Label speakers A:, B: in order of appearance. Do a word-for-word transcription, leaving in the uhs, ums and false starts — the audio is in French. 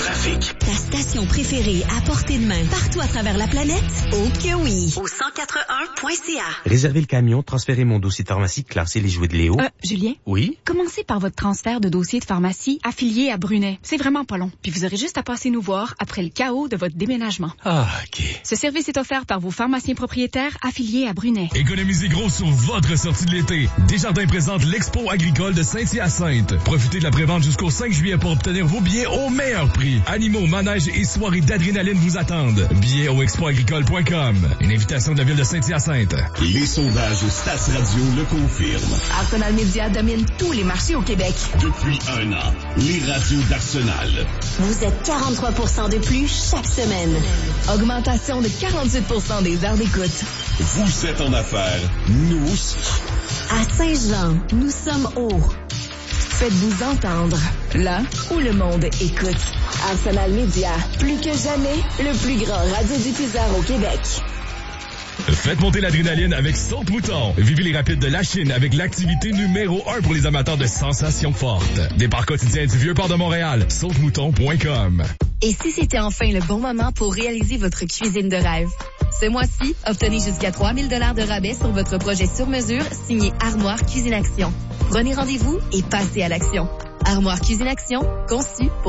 A: trafic.
B: Ta station préférée à portée de main partout à travers la planète? Oh que oui! Au cent quatre-vingt-un point c a.
C: Réservez le camion, transférez mon dossier de pharmacie, classez les jouets de Léo.
D: Euh, Julien?
C: Oui?
D: Commencez par votre transfert de dossier de pharmacie affilié à Brunet. C'est vraiment pas long. Puis vous aurez juste à passer nous voir après le chaos de votre déménagement.
C: Ah, OK.
D: Ce service est offert par vos pharmaciens propriétaires affiliés à Brunet.
E: Économisez gros sur votre sortie de l'été. Desjardins présente l'Expo agricole de Saint-Hyacinthe. Profitez de la prévente jusqu'au cinq juillet pour obtenir vos billets au meilleur prix. Animaux, manèges et soirées d'adrénaline vous attendent. Billets au expo agricole point com. Une invitation de la ville de Saint-Hyacinthe.
A: Les sondages Stats Radio le confirment.
F: Arsenal Media domine tous les marchés au Québec.
A: Depuis un an, les radios d'Arsenal.
B: Vous êtes quarante-trois pour cent de plus chaque semaine.
F: Augmentation de quarante-huit pour cent des heures d'écoute.
A: Vous êtes en affaires, nous aussi.
B: À Saint-Jean, nous sommes hauts.
F: Faites-vous entendre, là où le monde écoute. Arsenal Media, plus que jamais, le plus grand radiodiffuseur au Québec.
E: Faites monter l'adrénaline avec Saute-Mouton. Vivez les rapides de la Chine avec l'activité numéro un pour les amateurs de sensations fortes. Départ quotidien du Vieux-Port de Montréal. saute mouton point com.
G: Et si c'était enfin le bon moment pour réaliser votre cuisine de rêve? Ce mois-ci, obtenez jusqu'à trois mille dollars de rabais sur votre projet sur mesure signé Armoire Cuisine Action. Prenez rendez-vous et passez à l'action. Armoire Cuisine Action, conçu pour